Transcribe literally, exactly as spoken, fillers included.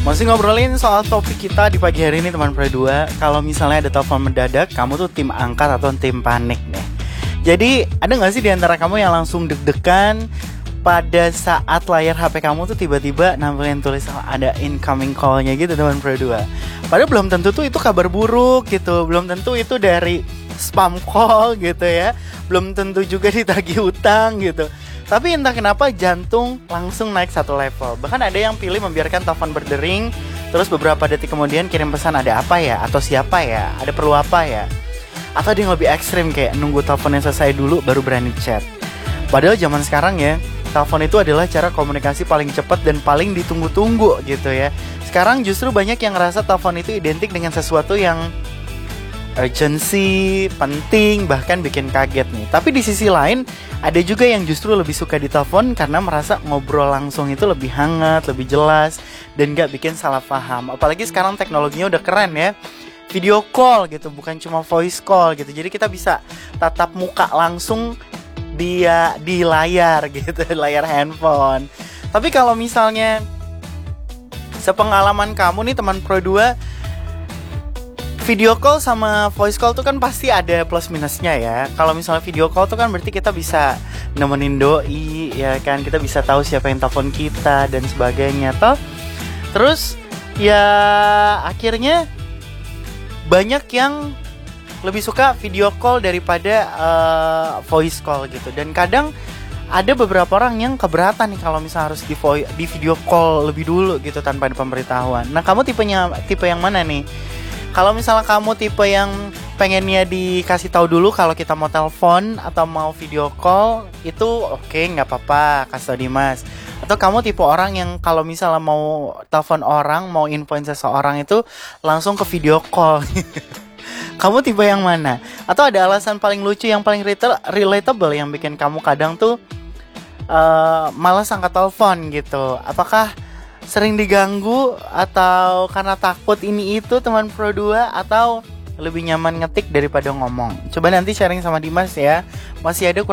Masih ngobrolin soal topik kita di pagi hari ini teman Pro dua. Kalau misalnya ada telepon mendadak, kamu tuh tim angkat atau tim panik nih? Jadi ada gak sih diantara kamu yang langsung deg-degan pada saat layar H P kamu tuh tiba-tiba nampilin tulisan ada incoming call-nya gitu teman Pro dua? Padahal belum tentu tuh itu kabar buruk gitu, belum tentu itu dari spam call gitu ya, belum tentu juga ditagih utang gitu. Tapi entah kenapa jantung langsung naik satu level. Bahkan ada yang pilih membiarkan telepon berdering, terus beberapa detik kemudian kirim pesan ada apa ya, atau siapa ya, ada perlu apa ya. Atau ada yang lebih ekstrim kayak nunggu teleponnya selesai dulu baru berani chat. Padahal zaman sekarang ya, telepon itu adalah cara komunikasi paling cepat dan paling ditunggu-tunggu gitu ya. Sekarang justru banyak yang ngerasa telepon itu identik dengan sesuatu yang urgency, penting, bahkan bikin kaget nih. Tapi di sisi lain, ada juga yang justru lebih suka ditelepon karena merasa ngobrol langsung itu lebih hangat, lebih jelas, dan gak bikin salah paham. Apalagi sekarang teknologinya udah keren ya, video call gitu, bukan cuma voice call gitu. Jadi kita bisa tatap muka langsung dia di layar gitu, layar handphone. Tapi kalau misalnya sepengalaman kamu nih teman Pro dua, video call sama voice call tuh kan pasti ada plus minusnya ya. Kalau misalnya video call tuh kan berarti kita bisa nemenin doi, ya kan, kita bisa tahu siapa yang telepon kita dan sebagainya toh. Terus ya akhirnya banyak yang lebih suka video call daripada uh, voice call gitu. Dan kadang ada beberapa orang yang keberatan nih kalau misalnya harus di, vo- di video call lebih dulu gitu tanpa ada pemberitahuan. Nah, kamu tipenya tipe yang mana nih? Kalau misalnya kamu tipe yang pengennya dikasih tahu dulu kalau kita mau telepon atau mau video call, itu oke, okay, nggak apa-apa, kasih tau Dimas. Atau kamu tipe orang yang kalau misalnya mau telepon orang, mau infoin seseorang itu langsung ke video call. Kamu tipe yang mana? Atau ada alasan paling lucu yang paling relatable yang bikin kamu kadang tuh uh, malas angkat telepon gitu? Apakah sering diganggu atau karena takut ini itu teman Pro dua, atau lebih nyaman ngetik daripada ngomong? Coba nanti sharing sama Dimas ya. Masih ada